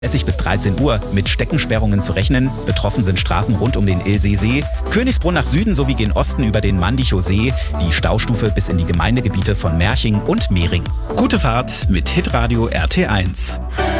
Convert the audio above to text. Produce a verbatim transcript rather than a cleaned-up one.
dreißig bis dreizehn Uhr mit Steckensperrungen zu rechnen. Betroffen sind Straßen rund um den Ilseesee, Königsbrunn nach Süden sowie gen Osten über den Mandichow See, die Staustufe bis in die Gemeindegebiete von Merching und Mehring. Gute Fahrt mit Hitradio R T eins.